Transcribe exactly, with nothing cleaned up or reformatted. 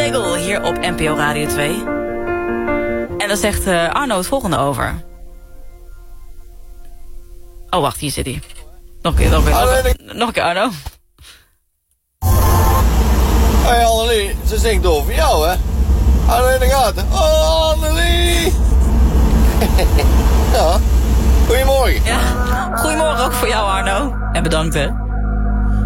Weigel hier op N P O Radio twee. En daar zegt uh, Arno het volgende over. Oh, wacht, hier zit hij. Nog een keer, nog een keer, nog, een, nog een keer Arno. Hé hey Annelie, ze zingt over jou, hè? Arno in de gaten. Oh, Annelie! Ja, goedemorgen. Ja, goedemorgen ook voor jou, Arno. En bedankt, hè.